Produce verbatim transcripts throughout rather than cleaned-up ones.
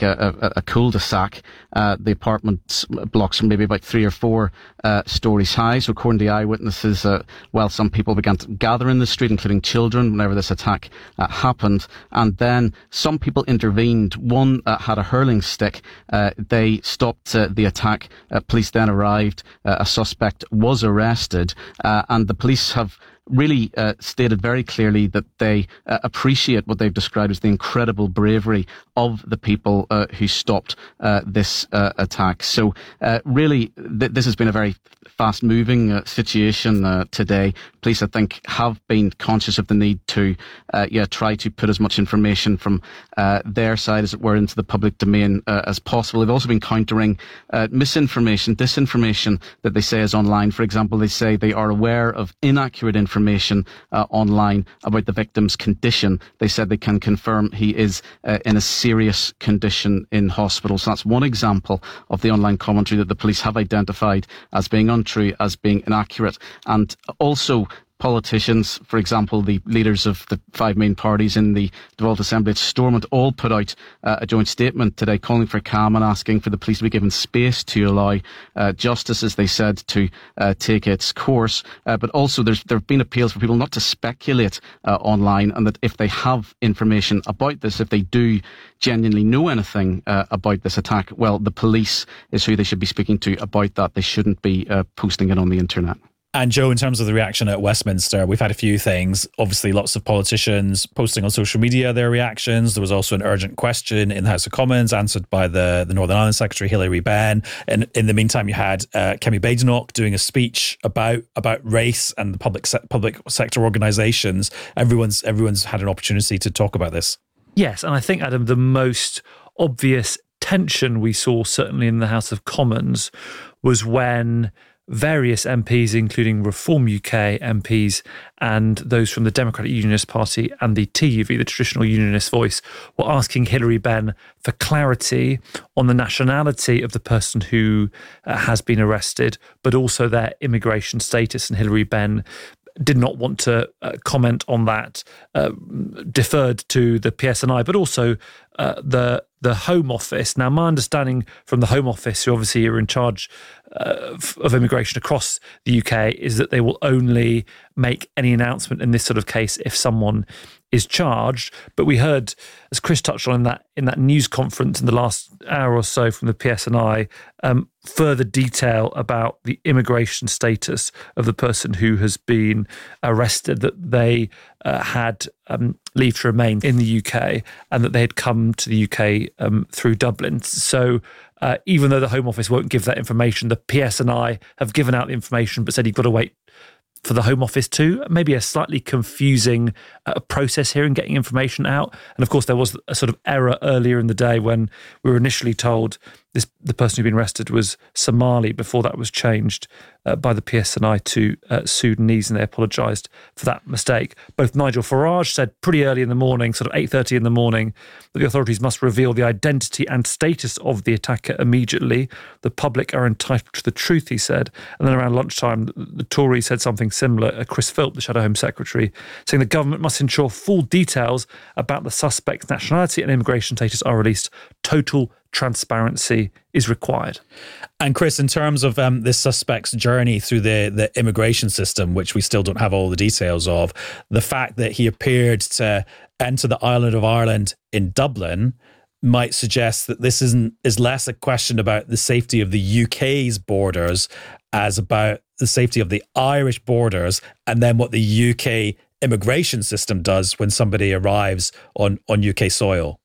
a, a, a cul-de-sac. Uh, the apartment blocks are maybe about three or four uh, stories high. So according to eyewitnesses, uh, well, some people began to gather in the street, including children, whenever this attack uh, happened. And then some people intervened. One uh, had a hurling stick. Uh, they stopped uh, the attack. Uh, police then arrived. Uh, a suspect was arrested. Uh, and the police have really uh, stated very clearly that they uh, appreciate what they've described as the incredible bravery of the people uh, who stopped uh, this uh, attack. So uh, really, th- this has been a very fast-moving uh, situation uh, today. Police, I think, have been conscious of the need to uh, yeah, try to put as much information from uh, their side, as it were, into the public domain uh, as possible. They've also been countering uh, misinformation, disinformation that they say is online. For example, they say they are aware of inaccurate information information uh, online about the victim's condition. They said they can confirm he is uh, in a serious condition in hospital. So that's one example of the online commentary that the police have identified as being untrue, as being inaccurate. And also, politicians, for example, the leaders of the five main parties in the Devolved Assembly at Stormont, all put out uh, a joint statement today calling for calm and asking for the police to be given space to allow uh, justice, as they said, to uh, take its course. Uh, but also there's, there have been appeals for people not to speculate uh, online, and that if they have information about this, if they do genuinely know anything uh, about this attack, well, the police is who they should be speaking to about that. They shouldn't be uh, posting it on the internet. And Joe, in terms of the reaction at Westminster, we've had a few things. Obviously, lots of politicians posting on social media their reactions. There was also an urgent question in the House of Commons answered by the, the Northern Ireland Secretary, Hilary Benn. And in the meantime, you had uh, Kemi Badenoch doing a speech about about race and the public se- public sector organisations. Everyone's everyone's had an opportunity to talk about this. Yes, and I think, Adam, the most obvious tension we saw, certainly in the House of Commons, was when various M Ps, including Reform U K M Ps and those from the Democratic Unionist Party and the T U V, the Traditional Unionist Voice, were asking Hilary Benn for clarity on the nationality of the person who uh, has been arrested, but also their immigration status. And Hilary Benn did not want to uh, comment on that, uh, deferred to the P S N I, but also uh, the the Home Office. Now, my understanding from the Home Office, who obviously are in charge uh, of immigration across the U K, is that they will only make any announcement in this sort of case if someone is charged. But we heard, as Chris touched on in that in that news conference in the last hour or so from the P S N I, um, further detail about the immigration status of the person who has been arrested, that they uh, had um, leave to remain in the U K and that they had come to the U K um, through Dublin. So uh, even though the Home Office won't give that information, the P S N I have given out the information but said you've got to wait for the Home Office too. Maybe a slightly confusing uh, process here in getting information out. And of course, there was a sort of error earlier in the day when we were initially told this the person who'd been arrested was Somali before that was changed uh, by the P S N I to uh, Sudanese, and they apologised for that mistake. Both Nigel Farage said pretty early in the morning, sort of eight thirty in the morning, that the authorities must reveal the identity and status of the attacker immediately. The public are entitled to the truth, he said. And then around lunchtime, the, the Tories said something similar. Uh, Chris Philp, the Shadow Home Secretary, saying the government must ensure full details about the suspect's nationality and immigration status are released. Total transparency is required. And Chris, in terms of um, this suspect's journey through the, the immigration system, which we still don't have all the details of, the fact that he appeared to enter the island of Ireland in Dublin might suggest that this isn't is less a question about the safety of the U K's borders as about the safety of the Irish borders, and then what the U K immigration system does when somebody arrives on, on U K soil.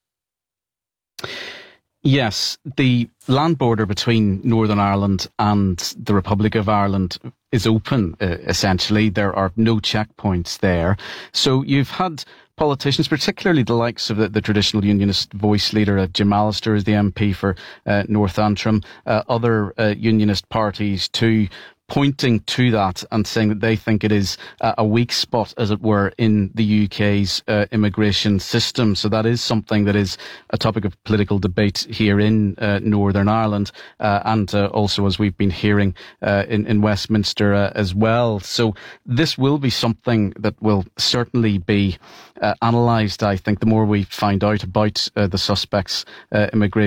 Yes, the land border between Northern Ireland and the Republic of Ireland is open, uh, essentially. There are no checkpoints there. So you've had politicians, particularly the likes of the, the Traditional Unionist Voice leader, uh, Jim Allister is the M P for uh, North Antrim, uh, other uh, Unionist parties too, pointing to that and saying that they think it is uh, a weak spot, as it were, in the U K's uh, immigration system. So that is something that is a topic of political debate here in uh, Northern Ireland, uh, and uh, also, as we've been hearing, uh, in, in Westminster uh, as well. So this will be something that will certainly be uh, analysed, I think, the more we find out about uh, the suspect's uh, immigration